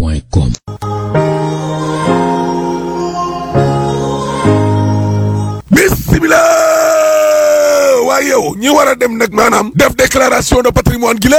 Dakar.com. waaye yow ñi war a dem nag maanaam def déclaration de patrimoine gi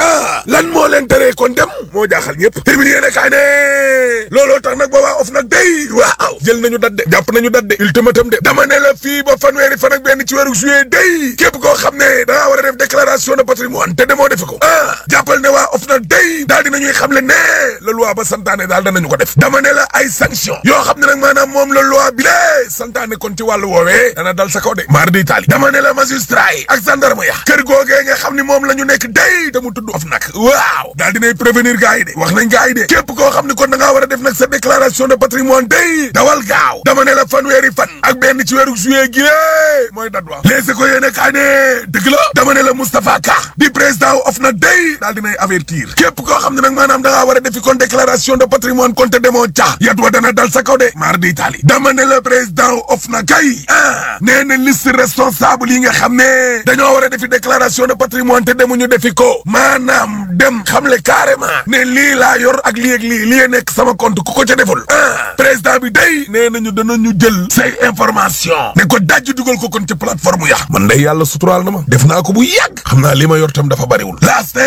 lan moo leen teree kon dem moo jaaxal ñëpp terminé yéene kaay ne looloo tax nag boobaa of nag day waaw jël nañu dat de jàpp nañu dat de ultimatum de dama ne la fii ba fanweeri fan ak benn ci weeru juillet day képp koo xam ne dangaa war a def déclaration de patrimoine te demoo defe ko jàppal ne waa of nag day daal dinañuy xam le ne la loi ba santaane daal danañu ko def dama ne la ay sanction yoo xam ne nag maanaam moom la loi bi lee santaane kon ci wàllu woowee dana dal sa kaw de maar di taali dama ne la magistrat yi ak gendarme ya kër googee nga xam ni moom la ñu nekk day te mu tudd of nag waaw daal dinay prévenir gars yi de wax nañ gars yi de képp koo xam ni kon da ngaa war a def nag sa déclaration de patrimoine day dawal gaaw dama ne la fanweeri fan ak benn ci weeru juillet gi mooy dat wa léegi ko yéene kaay ne dëgg la dama ne la Moustapha Ka di président wu of nag day daal dinay avertir képp koo xam ne nag maanaam da ngaa war a defi kon déclaration de patrimoine kon te demoo ca yat wa dana dal sa kaw de mar di Italie dama ne la président wu of nag kay nee na liste responsable yi nga xam ne dañoo war a defi déclaration de patrimoine te demuñu defi ko maanaam dem xamle carrément ne lii laa yor ak lii ak lii nekk sama compte ku ko ca deful président bi day nee nañu danañu jël say information ne ko dajj dugal ko kon ci plateforme ya man day yàlla suturaal na ma def naa ko bu yàgg xam naa li ma yor tam dafa bariwul laaste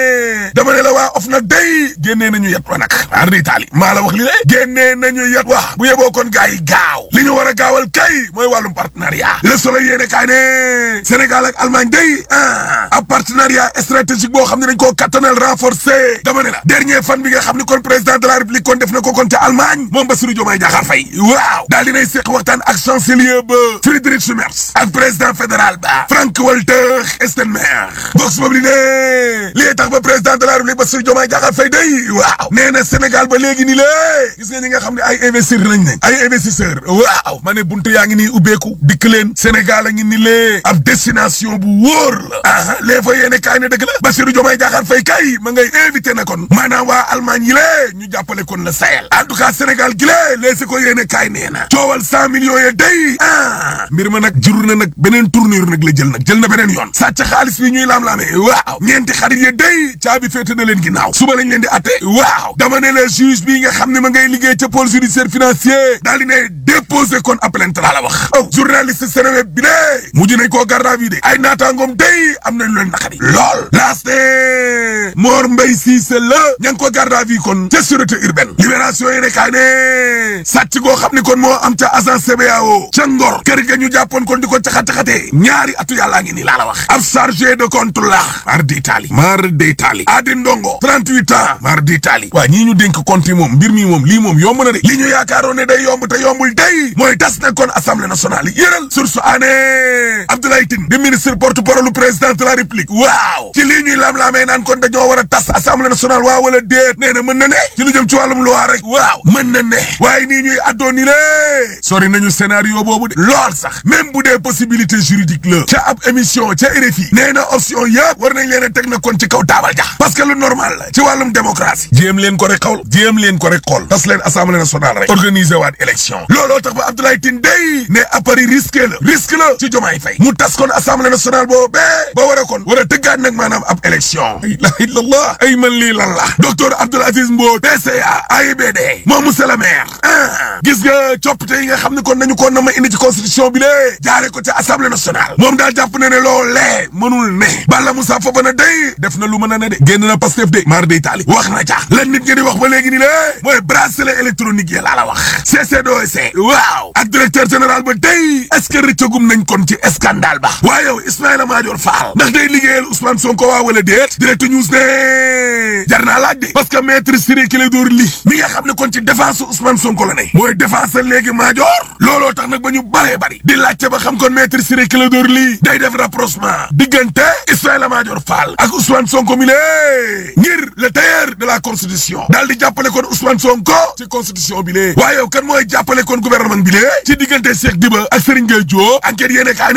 dama ne la waa of nag day génnee nañu yet wa nag ar di taali maa la wax li lée génnee nañu yet wa bu yeboo kon gars yi gaaw li ñu war a gaawal kay mooy wàllum partenariat Le Soleil yéene kaay ne Sénégal ak Allemagne day ab partenariat stratégique boo xam ne dañ koo kattanal renforcé dama ne la dernier fan bi nga xam ne kon président de la république kon def na ko kon ca Allemagne moom Bassirou Diomaye Diakhar Faye waaw daal dinay seq waxtaan ak chancelier ba Friedrich Merz ak président fédéral ba Frank-Walter Steinmeier box boobu ne lii tax ba président de la république Bassirou Diomaye Diakhar Faye day waaw nee na Sénégal ba léegi ni lée gis nga ñi nga xam ne ay investisseurs lañ ne ay investisseurs waaw ma ne buntu yaa ngi nii ubbeeku dikk leen Sénégal a ngi ni lee ab destination bu wóor la les fa yéene kaay ne dëgg la Bassirou Diomaye Diakhar Faye kay ma ngay invité na kon maanaam waa Allemagne yi lée ñu jàppale kon le Sahel en tout cas Sénégal gi lée les ko yéene kaay nee na coowal 100 millions ye day mbir ma nag jur na nag beneen tournure nag la jël na beneen yoon sàcc xaalis bi ñuy laam-laamee waaw ñeenti xarit ye day caabi féete na leen ginnaaw suba lañ leen di atte waaw dama ne la juge bi nga xam ne ma ngay liggéey ca pôle judiciaire financier daal di ne déposé kon ab plainte laa la wax journaliste Seneweb bi lée mujj nañ koo garde à vue de ay naataangoom day am nañ leen naqari lool laaste Mor Mbaye Cissé la ña ngi ko garde à vue kon ca sûreté urbaine libération yéene kaay ne sàcc goo xam ni kon moo am ca agence CBAO ca Ngor kër ga ñu jàppoon kon di ko caxat-caxatee ñaari atu yàllaa ngi nii laa la wax ab chargé de compte la mar d'Italie Adi Ndongo 38 ans mar d'Italie waa ñii ñu dénk compte yi moom mbir mi moom lii moom yomb na de li ñu yaakaaroon ne day yomb te yombul day mooy tas na kon assemblée nationale yi yëral source aané Abdoulaye Tine di ministre porte-parole du président de la république waaw ci lii ñuy laam-laamee naan kon dañoo war a tas assemblée nationale waaw wala déet nee na mën na ne ci lu jëm ci wàllum loi rek waaw mën na ne waaye nii ñuy addoon ni lée sori nañu scénario boobu de lool sax même bu dee possibilité juridique la ca ab émission ca RFI nee na option yëpp war nañ leen a teg na kon ci kaw taabal ja parce que lu normal la ci wàllum démocratie jéem leen ko rek xool tas leen assemblée nationale rek organiser waat élection looloo tax ba Abdoulaye Tine day ne appari risque la ci Diomaye Faye mu tas kon assemblée nationale boobu ba war a tëggaat nag maanaam ab élection la ilaha illallah ay man lii lan la docteur Abdoul Aziz Mbodj PCA AIBD moom monsieur le maire gis nga coppite yi nga xam ne kon nañu ko na ma indi ci constitution bi lée jaare ko ci assemblée nationale moom daal jàpp na ne loolee mënul ne Balla Moussa Fofana day def na lu mën a ne de génn na Pastef de mar day taali wax na ca lan nit ñi di wax ba léegi ni lée mooy bracelet électronique yi laa la wax CCDOC waaw ak directeur général ba day est-ce que rëccagum nañ kon ci scandale ba waaye yow Ismaïla Madior Fall ndax day liggéeyal Ousmane Sonko waa wala déet direct news ne jar naa laaj de parce que maître Ciré Clédor Ly mi nga xam ne kon ci défense Ousmane Sonko la ne mooy défense léegi Madior looloo tax nag ba ñu bari di laajte ba xam kon maître Ciré Clédor Ly day def rapprochement diggante Ismaïla Madior Fall ak Ousmane Sonko mi lée ngir le tailleur de la constitution daal di jàppale kon Ousmane Sonko ci constitution bi lée waaye yow kan mooy jàppale kon gouvernement bi lée ci diggante Cheikh Diba ak Serigne Gueye Diop enquête yéene kaa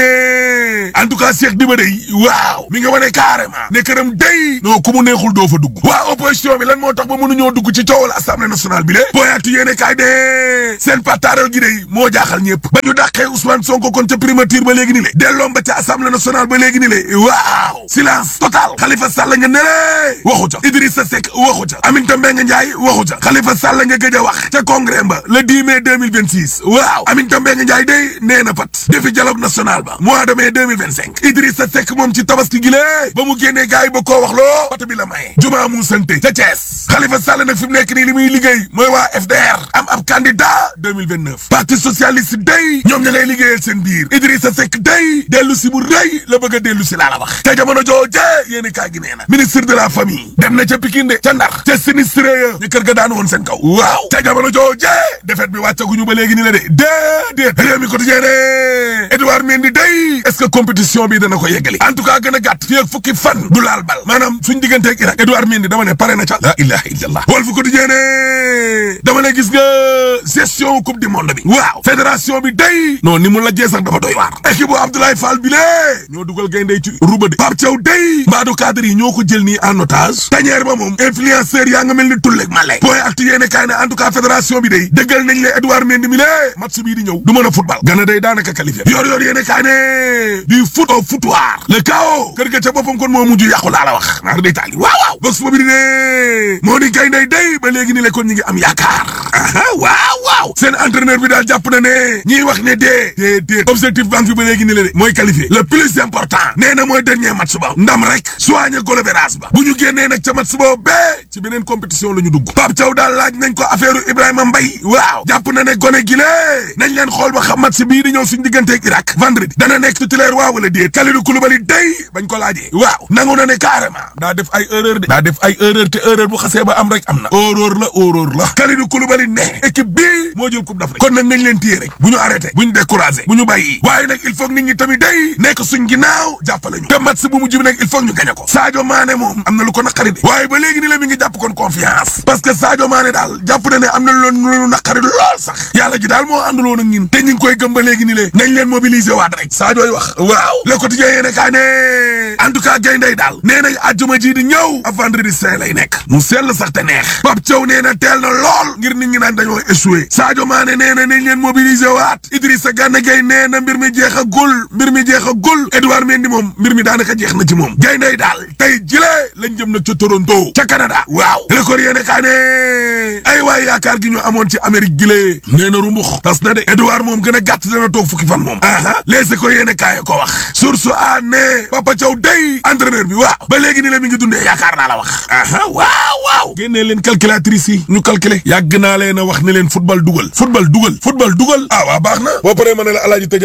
ne en tout cas Cheikh Diba day waaw mi nga wane carrément ne këram day non ku mu neexul doo fa dugg waa opposition bi lan moo tax ba mënuñoo dugg ci coowal assemblée nationale bi lée booyaatu yéene kaay de seen pataaral gi day moo jaaxal ñëpp ba ñu dàqee Ousmane Sonko kon ca primature ba léegi ni le delloom ba ca assemblée nationale ba léegi ni le waaw silence total Khalifa Sall nga ne waxu ca Idrissa Seck waxu waxu ca Aminata Mbengue Ndiaye waxu ca Khalifa Sall nga gëj a wax ca congrès ba le 10 mai 2026 waaw Aminata Mbengue Ndiaye day nee na pat defi dialogue national ba mois de mai 2025 Idrissa Seck moom ci tabaski gi lée ba mu génnee gars yi ba koo wax loo bata bi la maye jumaa mu sante ca Thiès Khalifa Sall nag fi mu nekk nii li muy liggéey mooy waa FDR am ab candidat 2029 parti socialiste day ñoom ña ngay liggéeyal seen biir Idrissa Seck day dellu si bu rëy la bëgg a dellu si laa la wax ca jamono jooje yéeni kaa gi nee na ministre de la famille dem na ca Pikine de ca Ndar ca sinistre ya ñu kër ga daan woon seen kaw waaw ca jamono jooje defet bi wàccaguñu ba léegi ni la de déedéet réew mi quotidien ne Edouard Mendy day est-ce que compétition bi dana ko yeggali en tout cas gën a gàtt fii ak fukki fan du laal bal maanaam suñ digganteeg Irak Edouard Mendy dama ne pare na ca la ilaha illallah Walf Quotidien ne dama ne gis nga gestion coupe du monde bi waaw fédération bi day non ni mu lajjee sax dafa doy waar équipe bu Abdoulaye Fall bi lée ñoo dugal gayndey ci ruba de Pape Thiaw day mbaadu cadre yi ñoo ko jël nii en otage tañeer ba moom influenceur yaa nga mel ni tulleeg male point actu yéene kaay ne en tout cas fédération bi day dëggal nañ le Edouard Mendy mi lée match bii di ñëw du mën a football gana day daanaka qualifié yor yéene kaay ne du foot au foutoir le chaos kër ga ca boppam kon moo mujj yàqu laa la wax naar day taali waaw box boobu di ne moo ni gayndey day ba léegi ni le kon ñi ngi am yaakaar waaw seen entraîneur bi daal jàpp na ne ñiy wax ne déet objectif banque bi ba léegi ni le de mooy qualifié le plus important nee na mooy dernier match ba ndam rek soigné goal average ba bu ñu génnee nag ca match boobu bee ci beneen compétition la ñu dugg Pape Thiaw daal laaj nañ ko affaire Ibrahima Mbaye waaw jàpp na ne gone gi lée nañ leen xool ba xam match bii di ñëw suñu digganteeg Irak vendredi dana nekk titulaire waaw wala déet Kalidou Koulibaly day bañ ko laajee waaw nangu na ne carrément daa def ay erreur te erreur bu xasee ba am rek am na horreur la Kalidou Koulibaly ne équipe bii moo jël coupe d'Afrique kon nag nañ leen téye rek bu ñu arrêté bu ñu découragé bu ñu bàyyi waaye nag il faut nit ñi tamit day nekk suñ ginnaaw jàppale ñu te match bu mujj bi nag il faut ñu gañe ko Sadio Mané moom am na lu ko naqari de waaye ba léegi ni la mi ngi jàpp kon confiance parce que Sadio Mané daal jàpp na ne am na lu naqari lool sax yàlla ji daal moo ànduloon ak ñun te ñu ngi koy gëm ba léegi ni le nañ leen mobiliser waat rek Sadio yi wax waaw le quotidien yéene kaa ne en tout cas gayndey daal nee nañ àjjuma ji di ñëw a vendredi saint lay nekk mu sell sax te neex Pape Thiaw nee na teel na lool ngir nit ñi naan dañoo échoué Sadio Mané nee na nañ leen mobiliser waat Idrissa Gana Gueye nee na mbir mi jeexagul Edouard Mendy moom mbir mi daanaka jeex na ci moom gayndey daal tey jile lañ jëm nag ca Toronto ca Canada waaw record yéene kaa ne ay waay yaakaar gi ñu amoon ci Amérique gile nee na rumbux tas na de Edouard moom gën a gàtt dana toog fukki fan moom les écoles yéene kaay ko wax source a ne Papa Thiaw day entraîneur bi waaw ba léegi ni la mi ngi dundee yaakaar naa la wax waaw génnee leen calculatrice yi ñu calculer yàgg naa leen a wax ne leen football dugal waa baax na boo paree ma ne la alaaji tëjal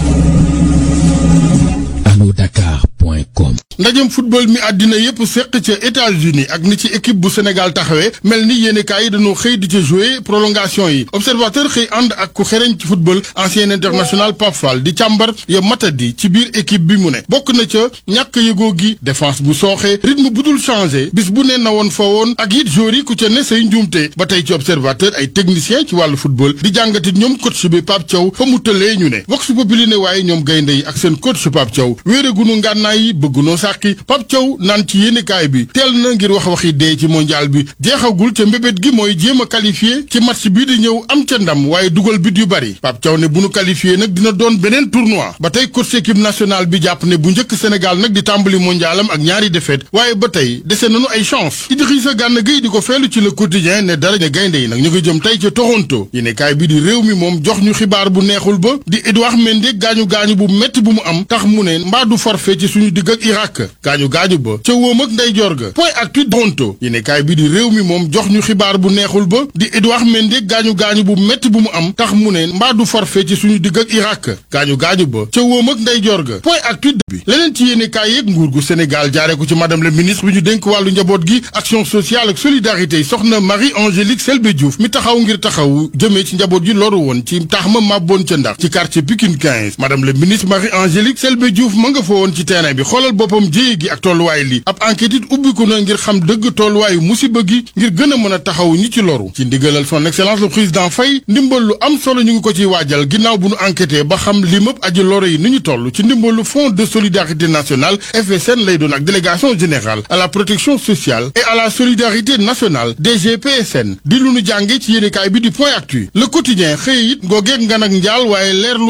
Dakar.com. ndajem football mi àddina yépp seq ca États-Unis ak ni ci équipe bu Sénégal taxawee mel ni yéenekaay yi dañoo xëy di ca jouer prolongation yi observateur xëy ànd ak ku xereñ ci football ancien international Pape Fall di càmbar ya matadi ci biir équipe bi mu ne bokk na ca ñàkk yëgoo gi défense bu sooxee rythme bu dul changé bis bu ne na woon fa woon ak it joueurs yi ku ca ne say njuumte ba tey ci observateur ay technicien ci wàllu football di jàngatit ñoom coach bi Pape Thiaw fa mu tëlee ñu ne vox populi ne waaye ñoom gaynde yi ak seen coach Pape Thiaw wéeregunu ngànnaay yi bëggunoo sàkki Pape Thiaw naan ci yéenekaay bi teel na ngir waxi dee ci mondial bi jeexagul ca mbébét gi mooy jéem a qualifié ci match bii di ñëw am ca ndam waaye dugal bit yu bari Pape Thiaw ne bu nu qualifié nag dina doon beneen tournoi ba tey coach équipe nationale bi jàpp ne bu njëkk Sénégal nag di tàmbali mondialam ak ñaari défaite waaye ba tey dese nañu ay chance Idrissa Gana Gueye di ko feelu ci le quotidien ne dara ne gaynde yi nag ñu ngi jëm tey ca Toronto yéenekaay bi di réew mi moom jox ñu xibaar bu neexul ba di Edouard Mendy gaañu bu metti bu mu am tax mu ne mbaa du forfait ci suñu digg ak Irak gaañu ba ca wóom ak ndeyjoor ga point actu Toronto yéenekaay bi di réew mi moom jox ñu xibaar bu neexul ba di Edouard Mendy gaañu bu metti bu mu am tax mu ne mbaa du forfait ci suñu digg ak Irak gaañu ba ca wóom ak ndeyjoor ga point actu bi leneen ci yéenekaay yeeg nguur gu Sénégal jaare ko ci madame le ministre bi ñu dénk wàllu njaboot gi action sociale ak solidarité soxna Marie-Angélique Selbé Diouf mi taxaw ngir taxaw jëmee ci njaboot gi loru woon ci taax ma màbboon ca Ndar ci quartier Pikine 15 madame le ministre Marie-Angélique Selbé Diouf ma nga fa woon ci terrain bi xoolal boppam jéye gi ak tolluwaay li ab enquête it ubbiku na ngir xam dëgg tolluwaayu musiba gi ngir gën a mën a taxaw ñi ci loru ci ndigalal son excellence le président Faye ndimbal lu am solo ñu ngi ko ciy waajal ginnaaw bu nu enquêté ba xam li mëpp aji loro yi ni ñu toll ci ndimbalu fonds de solidarité nationale FSN lay doon ak délégation générale à la protection sociale et à la solidarité nationale DGPSN di lu nu jànge ci yéenekaay bi di point actu le quotidien xëy it ngoogeeg ngan ak njaal waaye leer